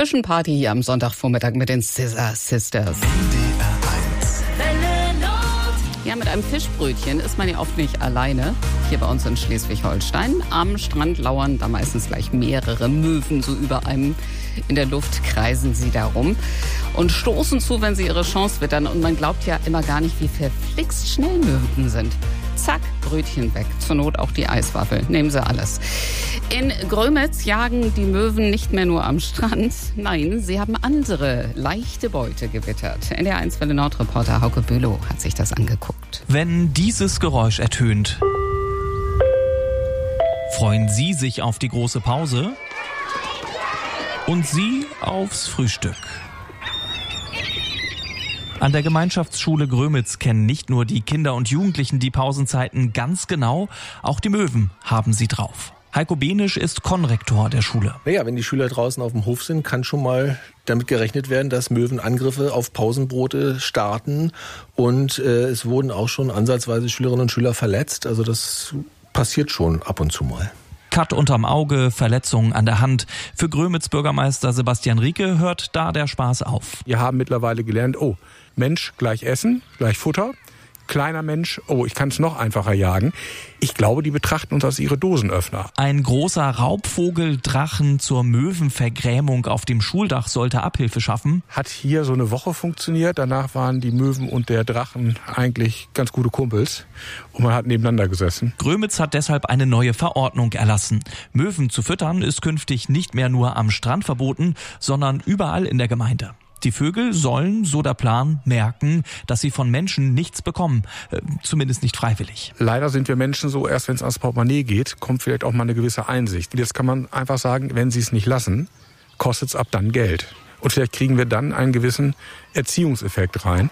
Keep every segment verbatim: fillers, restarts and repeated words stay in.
Zwischenparty hier am Sonntagvormittag mit den Scissor Sisters. Ja, mit einem Fischbrötchen ist man ja oft nicht alleine. Hier bei uns in Schleswig-Holstein. Am Strand lauern da meistens gleich mehrere Möwen so über einem. In der Luft kreisen sie da rum und stoßen zu, wenn sie ihre Chance wittern. Und man glaubt ja immer gar nicht, wie verflixt schnell Möwen sind. Zack, Brötchen weg. Zur Not auch die Eiswaffel. Nehmen sie alles. In Grömitz jagen die Möwen nicht mehr nur am Strand. Nein, sie haben andere leichte Beute gewittert. N D R eins Welle Nord-Reporter Hauke Bülow hat sich das angeguckt. Wenn dieses Geräusch ertönt, freuen Sie sich auf die große Pause und Sie aufs Frühstück. An der Gemeinschaftsschule Grömitz kennen nicht nur die Kinder und Jugendlichen die Pausenzeiten ganz genau, auch die Möwen haben sie drauf. Heiko Benisch ist Konrektor der Schule. Naja, wenn die Schüler draußen auf dem Hof sind, kann schon mal damit gerechnet werden, dass Möwen Angriffe auf Pausenbrote starten. Und äh, es wurden auch schon ansatzweise Schülerinnen und Schüler verletzt. Also das passiert schon ab und zu mal. Cut unterm Auge, Verletzungen an der Hand. Für Grömitz Bürgermeister Sebastian Rieke hört da der Spaß auf. Wir haben mittlerweile gelernt, oh, Mensch gleich Essen, gleich Futter. Kleiner Mensch, oh, ich kann es noch einfacher jagen. Ich glaube, die betrachten uns als ihre Dosenöffner. Ein großer Raubvogel-Drachen zur Möwenvergrämung auf dem Schuldach sollte Abhilfe schaffen. Hat hier so eine Woche funktioniert. Danach waren die Möwen und der Drachen eigentlich ganz gute Kumpels. Und man hat nebeneinander gesessen. Grömitz hat deshalb eine neue Verordnung erlassen. Möwen zu füttern ist künftig nicht mehr nur am Strand verboten, sondern überall in der Gemeinde. Die Vögel sollen, so der Plan, merken, dass sie von Menschen nichts bekommen. Äh, zumindest nicht freiwillig. Leider sind wir Menschen so, erst wenn es ans Portemonnaie geht, kommt vielleicht auch mal eine gewisse Einsicht. Jetzt kann man einfach sagen, wenn sie es nicht lassen, kostet es ab dann Geld. Und vielleicht kriegen wir dann einen gewissen Erziehungseffekt rein.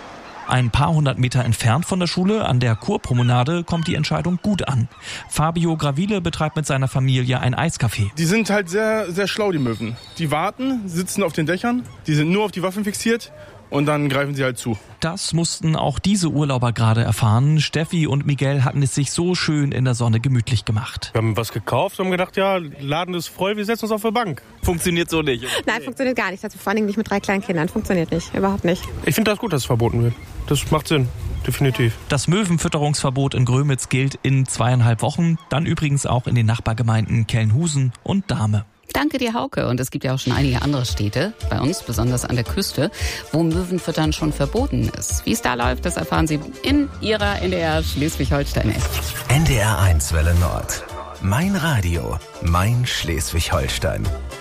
Ein paar hundert Meter entfernt von der Schule, an der Kurpromenade, kommt die Entscheidung gut an. Fabio Gravile betreibt mit seiner Familie ein Eiscafé. Die sind halt sehr, sehr schlau, die Möwen. Die warten, sitzen auf den Dächern, die sind nur auf die Waffen fixiert und dann greifen sie halt zu. Das mussten auch diese Urlauber gerade erfahren. Steffi und Miguel hatten es sich so schön in der Sonne gemütlich gemacht. Wir haben was gekauft und haben gedacht, ja, Laden ist voll, wir setzen uns auf die Bank. Funktioniert so nicht. Nein, okay. Funktioniert gar nicht. Also vor allem nicht mit drei kleinen Kindern. Funktioniert nicht, überhaupt nicht. Ich finde das gut, dass es verboten wird. Das macht Sinn, definitiv. Das Möwenfütterungsverbot in Grömitz gilt in zweieinhalb Wochen. Dann übrigens auch in den Nachbargemeinden Kelnhusen und Dahme. Danke dir, Hauke. Und es gibt ja auch schon einige andere Städte, bei uns besonders an der Küste, wo Möwenfüttern schon verboten ist. Wie es da läuft, das erfahren Sie in Ihrer N D R Schleswig-Holstein-App. N D R eins Welle Nord. Mein Radio, mein Schleswig-Holstein.